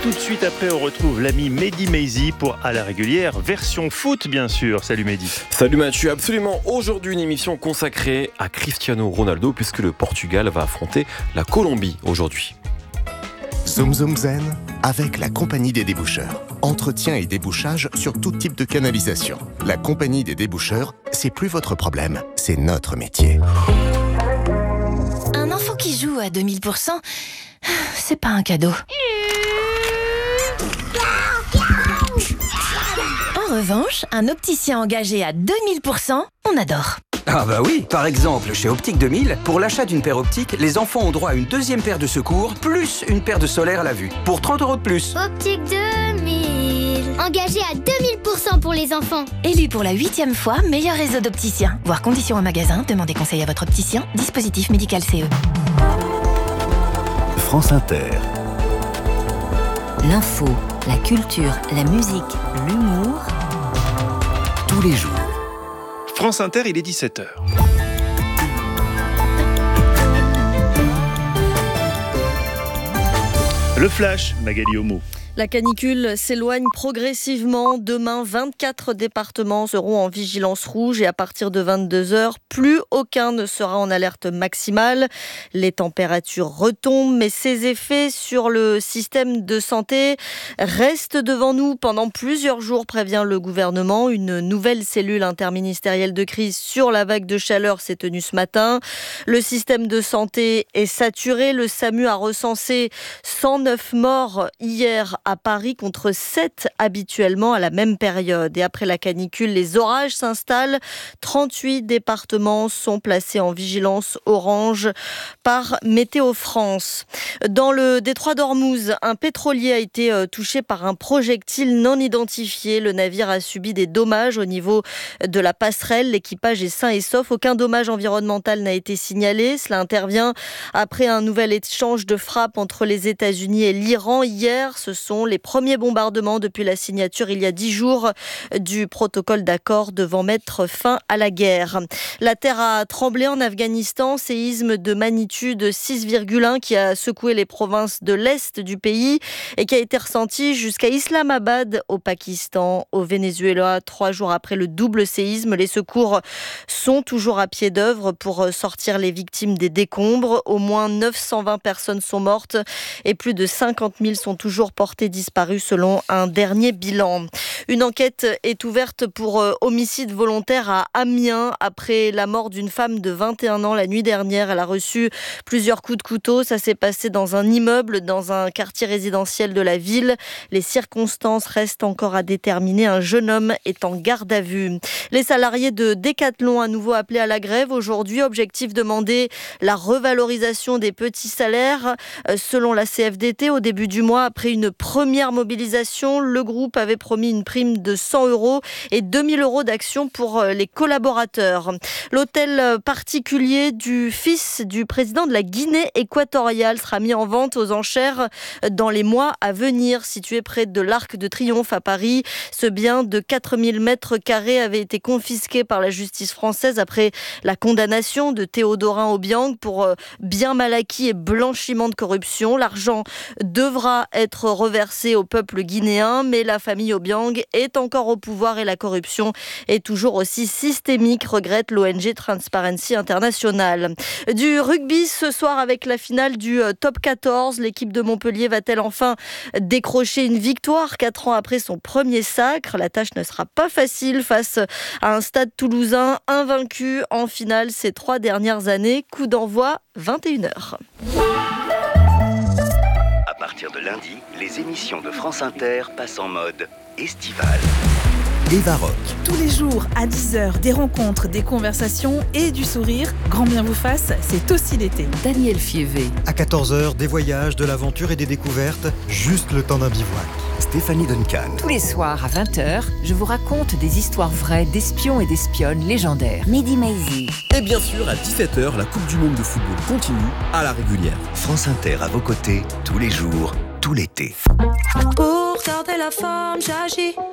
tout de suite après, on retrouve l'ami Mehdi Maizi pour À la régulière, version foot bien sûr. Salut Mehdi. Salut Mathieu, absolument. Aujourd'hui, une émission consacrée à Cristiano Ronaldo puisque le Portugal va affronter la Colombie aujourd'hui. Zoom Zoom Zen avec la Compagnie des déboucheurs. Entretien et débouchage sur tout type de canalisation. La Compagnie des déboucheurs, c'est plus votre problème, c'est notre métier. Un enfant qui joue à 2000%, c'est pas un cadeau. En revanche, un opticien engagé à 2000%, on adore. Ah bah oui, par exemple, chez Optique 2000, pour l'achat d'une paire optique, les enfants ont droit à une deuxième paire de secours, plus une paire de solaire à la vue, pour 30 € de plus. Optique 2000, engagé à 2000% pour les enfants. Élu pour la 8e fois, meilleur réseau d'opticiens. Voir conditions en magasin, demandez conseil à votre opticien. Dispositif médical CE. France Inter. L'info, la culture, la musique, l'humour, Tous les jours. France Inter, il est 17h. Le flash, Magali Homo. La canicule s'éloigne progressivement. Demain, 24 départements seront en vigilance rouge et à partir de 22h, plus aucun ne sera en alerte maximale. Les températures retombent, mais ces effets sur le système de santé restent devant nous pendant plusieurs jours, prévient le gouvernement. Une nouvelle cellule interministérielle de crise sur la vague de chaleur s'est tenue ce matin. Le système de santé est saturé. Le SAMU a recensé 109 morts hier à Paris contre 7 habituellement à la même période. Et après la canicule, les orages s'installent. 38 départements sont placés en vigilance orange par Météo France. Dans le détroit d'Ormuz, un pétrolier a été touché par un projectile non identifié. Le navire a subi des dommages au niveau de la passerelle. L'équipage est sain et sauf. Aucun dommage environnemental n'a été signalé. Cela intervient après un nouvel échange de frappes entre les États-Unis et l'Iran. Hier, ce sont les premiers bombardements depuis la signature il y a 10 jours du protocole d'accord devant mettre fin à la guerre. La terre a tremblé en Afghanistan, séisme de magnitude 6,1 qui a secoué les provinces de l'Est du pays et qui a été ressenti jusqu'à Islamabad au Pakistan. Au Venezuela, 3 jours après le double séisme, les secours sont toujours à pied d'œuvre pour sortir les victimes des décombres. Au moins 920 personnes sont mortes et plus de 50 000 sont toujours portées disparues selon un dernier bilan. Une enquête est ouverte pour homicide volontaire à Amiens après la mort d'une femme de 21 ans la nuit dernière. Elle a reçu plusieurs coups de couteau. Ça s'est passé dans un immeuble, dans un quartier résidentiel de la ville. Les circonstances restent encore à déterminer. Un jeune homme est en garde à vue. Les salariés de Decathlon à nouveau appelés à la grève aujourd'hui. Objectif demander la revalorisation des petits salaires. Selon la CFDT, au début du mois, après une première mobilisation, le groupe avait promis une prime de 100 € et 2000 € d'action pour les collaborateurs. L'hôtel particulier du fils du président de la Guinée équatoriale sera mis en vente aux enchères dans les mois à venir, situé près de l'Arc de Triomphe à Paris. Ce bien de 4000 mètres carrés avait été confisqué par la justice française après la condamnation de Théodorin Obiang pour bien mal acquis et blanchiment de corruption. L'argent devra être reversé au peuple guinéen, mais la famille Obiang est encore au pouvoir et la corruption est toujours aussi systémique, regrette l'ONG Transparency International. Du rugby ce soir avec la finale du top 14, l'équipe de Montpellier va-t-elle enfin décrocher une victoire 4 ans après son premier sacre? La tâche ne sera pas facile face à un stade toulousain invaincu en finale ces 3 dernières années. Coup d'envoi 21h. À partir de lundi, les émissions de France Inter passent en mode estival. Eva Rock. Tous les jours à 10h, des rencontres, des conversations et du sourire. Grand bien vous fasse, c'est aussi l'été. Daniel Fievé. À 14h, des voyages, de l'aventure et des découvertes, juste le temps d'un bivouac. Stéphanie Duncan. Tous les soirs à 20h, je vous raconte des histoires vraies d'espions et d'espionnes légendaires. Mehdi Maizi. Et bien sûr, à 17h, la Coupe du Monde de football continue à la régulière. France Inter à vos côtés, tous les jours, tout l'été. Pour garder la forme, j'agis.